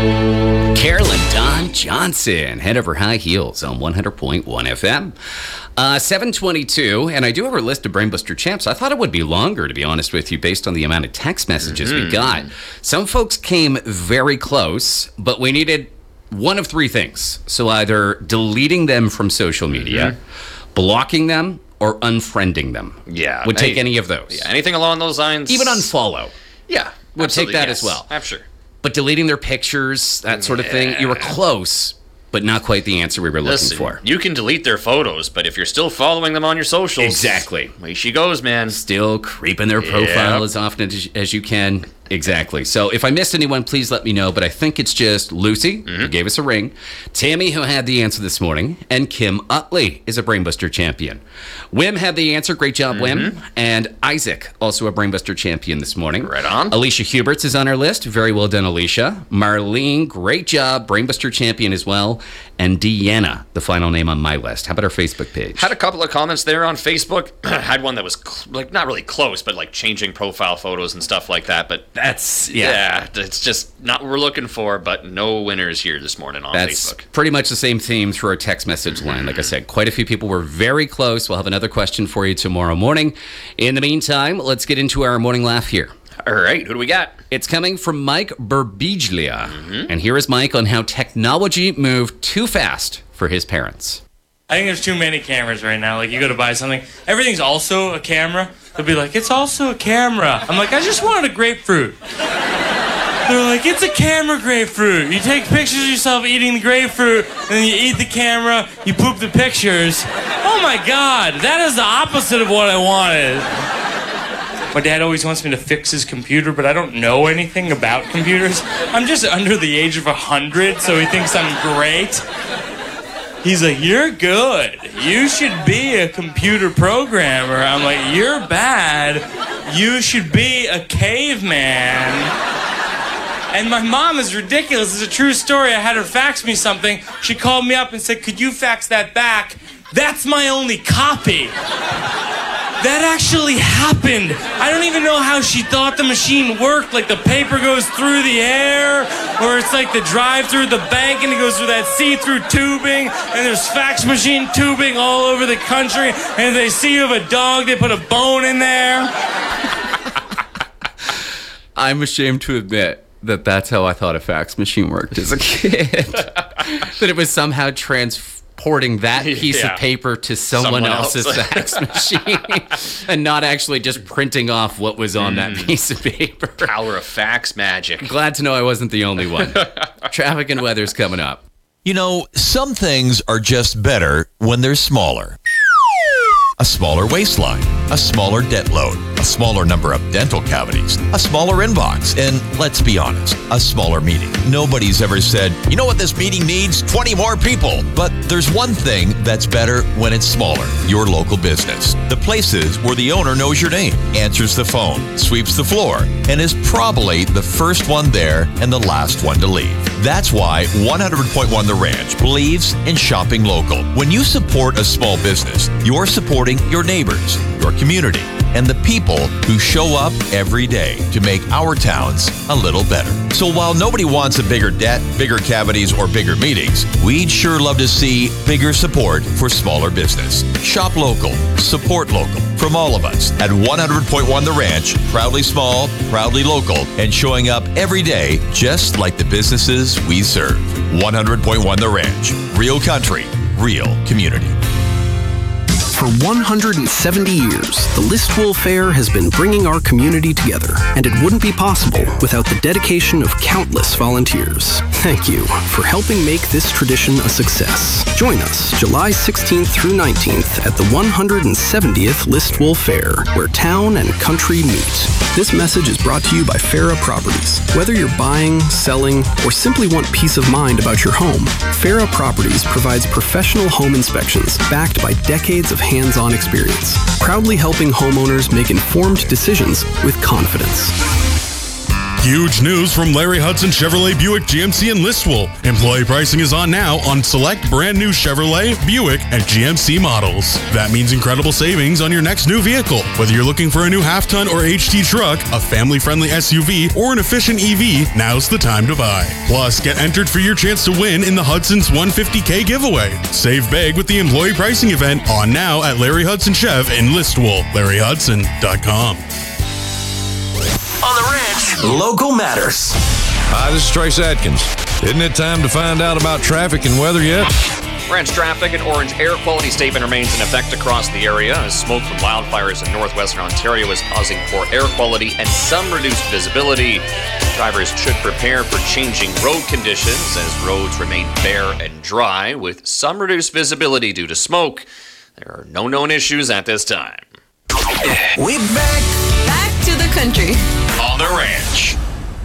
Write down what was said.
Carolyn Dawn Johnson, Head Over High Heels on 100.1 FM. 7:22, and I do have a list of Brainbuster champs. I thought it would be longer, to be honest with you, based on the amount of text messages we got. Some folks came very close, but we needed one of three things. So either deleting them from social media, blocking them, or unfriending them. Yeah. Would take any of those. Yeah, anything along those lines. Even unfollow. Yeah. Would take that yes. as well. I'm sure. But deleting their pictures, that sort of thing, you were close, but not quite the answer we were looking for. You can delete their photos, but if you're still following them on your socials... Exactly. Away she goes, man. Still creeping their profile as often as you can. Exactly. So if I missed anyone, please let me know. But I think it's just Lucy, who gave us a ring, Tammy, who had the answer this morning, and Kim Utley is a Brainbuster champion. Wim had the answer. Great job, Wim. And Isaac, also a Brainbuster champion this morning. Right on. Alicia Huberts is on our list. Very well done, Alicia. Marlene, great job. Brainbuster champion as well. And Deanna, the final name on my list. How about our Facebook page? Had a couple of comments there on Facebook. Had one that was not really close, but like changing profile photos and stuff like that. But that's it's just not what we're looking for. But no winners here this morning on Facebook. That's pretty much the same theme through our text message line. Like I said, quite a few people were very close. We'll have another question for you tomorrow morning. In the meantime, let's get into our morning laugh here. All right, who do we got? It's coming from Mike Berbiglia. And here is Mike on how technology moved too fast for his parents. I think there's too many cameras right now. Like, you go to buy something, everything's also a camera. They'll be like, it's also a camera. I'm like, I just wanted a grapefruit. They're like, it's a camera grapefruit. You take pictures of yourself eating the grapefruit, and then you eat the camera, you poop the pictures. Oh my God, that is the opposite of what I wanted. My dad always wants me to fix his computer, but I don't know anything about computers. I'm just under the age of 100, so he thinks I'm great. He's like, you're good. You should be a computer programmer. I'm like, you're bad. You should be a caveman. And my mom is ridiculous. It's a true story. I had her fax me something. She called me up and said, could you fax that back? That's my only copy. That actually happened. I don't even know how she thought the machine worked. Like the paper goes through the air, or it's like the drive through the bank and it goes through that see-through tubing, and there's fax machine tubing all over the country, and if they see you have a dog, they put a bone in there. I'm ashamed to admit that that's how I thought a fax machine worked as a kid. That it was somehow transporting that piece of paper to someone else's fax machine and not actually just printing off what was on that piece of paper. Power of fax magic. Glad to know I wasn't the only one. Traffic and weather's coming up. You know, some things are just better when they're smaller. A smaller waistline, a smaller debt load, a smaller number of dental cavities, a smaller inbox, and let's be honest, a smaller meeting. Nobody's ever said, you know what this meeting needs? 20 more people. But there's one thing that's better when it's smaller. Your local business. The places where the owner knows your name, answers the phone, sweeps the floor, and is probably the first one there and the last one to leave. That's why 100.1 The Ranch believes in shopping local. When you support a small business, you're supporting your neighbors, your community, and the people who show up every day to make our towns a little better. So while nobody wants a bigger debt, bigger cavities, or bigger meetings, we'd sure love to see bigger support for smaller business. Shop local, support local, from all of us at 100.1 The Ranch, proudly small, proudly local, and showing up every day just like the businesses we serve. 100.1 The Ranch, real country, real community. For 170 years, the Listowel Fair has been bringing our community together, and it wouldn't be possible without the dedication of countless volunteers. Thank you for helping make this tradition a success. Join us July 16th through 19th at the 170th Listowel Fair, where town and country meet. This message is brought to you by Farah Properties. Whether you're buying, selling, or simply want peace of mind about your home, Farah Properties provides professional home inspections backed by decades of hands-on experience, proudly helping homeowners make informed decisions with confidence. Huge news from Larry Hudson Chevrolet Buick GMC in Listowel. Employee pricing is on now on select brand new Chevrolet, Buick, and GMC models. That means incredible savings on your next new vehicle. Whether you're looking for a new half-ton or HT truck, a family-friendly SUV, or an efficient EV, now's the time to buy. Plus, get entered for your chance to win in the Hudson's 150K giveaway. Save big with the employee pricing event on now at Larry Hudson Chev in Listowel. LarryHudson.com. On the Ranch, local matters. Hi, this is Trace Atkins. Isn't it time to find out about traffic and weather yet? Ranch traffic and orange air quality statement remains in effect across the area as smoke from wildfires in northwestern Ontario is causing poor air quality and some reduced visibility. Drivers should prepare for changing road conditions as roads remain bare and dry with some reduced visibility due to smoke. There are no known issues at this time. We back to the country. on the Ranch.